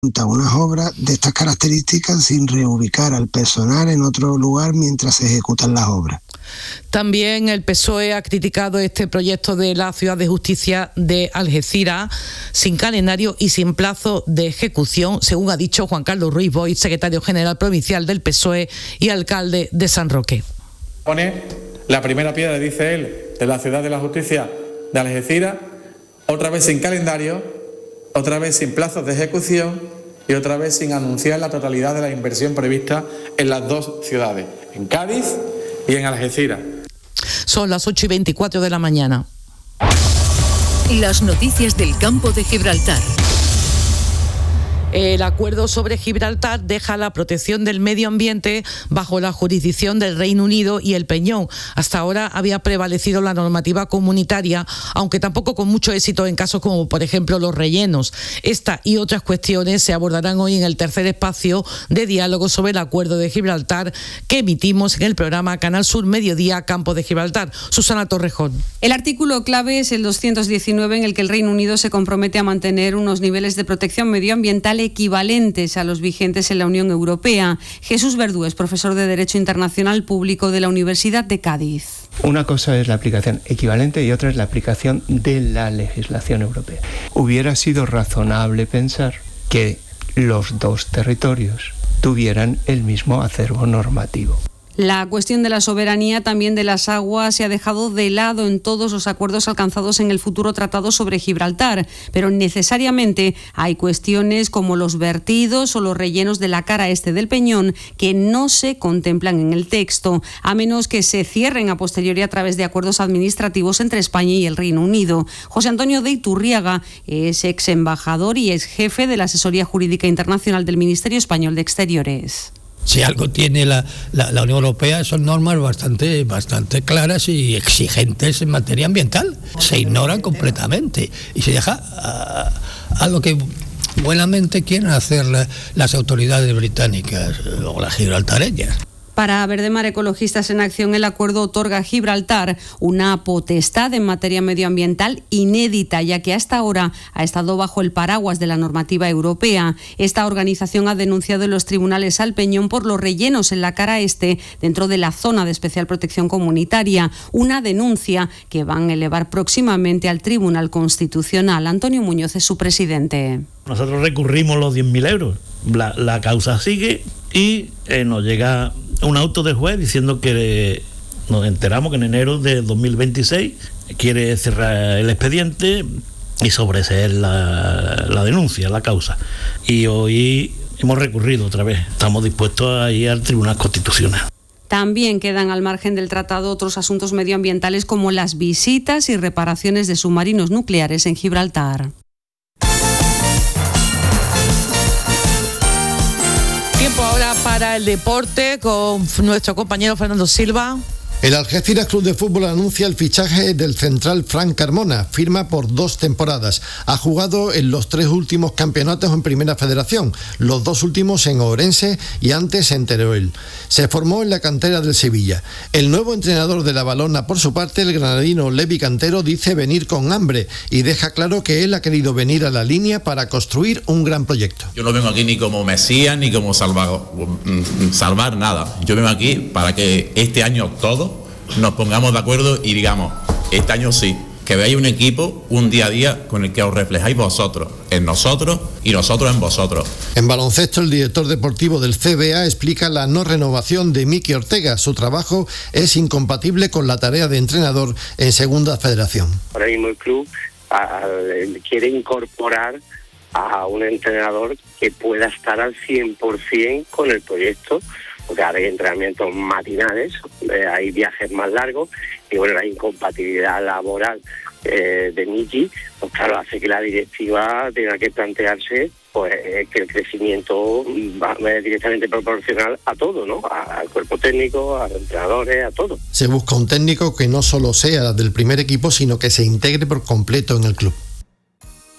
unas obras de estas características sin reubicar al personal en otro lugar mientras se ejecutan las obras. También el PSOE ha criticado este proyecto de la Ciudad de Justicia de Algeciras sin calendario y sin plazo de ejecución, según ha dicho Juan Carlos Ruiz Boix, secretario general provincial del PSOE y alcalde de San Roque. Pone la primera piedra, dice él, de la Ciudad de la Justicia de Algeciras, otra vez sin calendario, otra vez sin plazos de ejecución y otra vez sin anunciar la totalidad de la inversión prevista en las dos ciudades, en Cádiz y en Algeciras. Son las 8:24 de la mañana. Las noticias del campo de Gibraltar. El acuerdo sobre Gibraltar deja la protección del medio ambiente bajo la jurisdicción del Reino Unido y el Peñón. Hasta ahora había prevalecido la normativa comunitaria, aunque tampoco con mucho éxito en casos como, por ejemplo, los rellenos. Esta y otras cuestiones se abordarán hoy en el tercer espacio de diálogo sobre el acuerdo de Gibraltar que emitimos en el programa Canal Sur Mediodía Campo de Gibraltar. Susana Torrejón. El artículo clave es el 219, en el que el Reino Unido se compromete a mantener unos niveles de protección medioambiental equivalentes a los vigentes en la Unión Europea. Jesús Verdú es profesor de Derecho Internacional Público de la Universidad de Cádiz. Una cosa es la aplicación equivalente y otra es la aplicación de la legislación europea. Hubiera sido razonable pensar que los dos territorios tuvieran el mismo acervo normativo. La cuestión de la soberanía también de las aguas se ha dejado de lado en todos los acuerdos alcanzados en el futuro tratado sobre Gibraltar, pero necesariamente hay cuestiones como los vertidos o los rellenos de la cara este del Peñón que no se contemplan en el texto, a menos que se cierren a posteriori a través de acuerdos administrativos entre España y el Reino Unido. José Antonio de Iturriaga es ex embajador y ex jefe de la Asesoría Jurídica Internacional del Ministerio Español de Exteriores. Si algo tiene la Unión Europea son normas bastante claras y exigentes en materia ambiental. Se ignoran completamente y se deja a lo que buenamente quieren hacer las autoridades británicas o las gibraltareñas. Para Verdemar Ecologistas en Acción, el acuerdo otorga a Gibraltar una potestad en materia medioambiental inédita, ya que hasta ahora ha estado bajo el paraguas de la normativa europea. Esta organización ha denunciado en los tribunales al Peñón por los rellenos en la cara este dentro de la zona de especial protección comunitaria, una denuncia que van a elevar próximamente al Tribunal Constitucional. Antonio Muñoz es su presidente. Nosotros recurrimos los 10.000 euros. La causa sigue y nos llega un auto del juez diciendo que nos enteramos que en enero de 2026 quiere cerrar el expediente y sobreseer la denuncia, la causa. Y hoy hemos recurrido otra vez. Estamos dispuestos a ir al Tribunal Constitucional. También quedan al margen del tratado otros asuntos medioambientales como las visitas y reparaciones de submarinos nucleares en Gibraltar. Tiempo ahora para el deporte con nuestro compañero Fernando Silva. El Algeciras Club de Fútbol anuncia el fichaje del central Fran Carmona, firma por 2 temporadas. Ha jugado en los 3 últimos campeonatos en Primera Federación, los 2 últimos en Ourense y antes en Teruel. Se formó en la cantera del Sevilla. El nuevo entrenador de la Valona, por su parte, el granadino Levi Cantero, dice venir con hambre y deja claro que él ha querido venir a la línea para construir un gran proyecto. Yo no vengo aquí ni como Mesías ni como salvar nada. Yo vengo aquí para que este año todos nos pongamos de acuerdo y digamos, este año sí, que veáis un equipo, un día a día con el que os reflejáis vosotros, en nosotros y nosotros en vosotros. En baloncesto, el director deportivo del CBA explica la no renovación de Miki Ortega. Su trabajo es incompatible con la tarea de entrenador en Segunda Federación. Ahora mismo el club quiere incorporar a un entrenador que pueda estar al 100% con el proyecto, porque ahora hay entrenamientos matinales, hay viajes más largos y bueno, la incompatibilidad laboral de Miki, pues claro, hace que la directiva tenga que plantearse pues que el crecimiento va directamente proporcional a todo, ¿no? Al cuerpo técnico, a los entrenadores, a todo. Se busca un técnico que no solo sea del primer equipo, sino que se integre por completo en el club.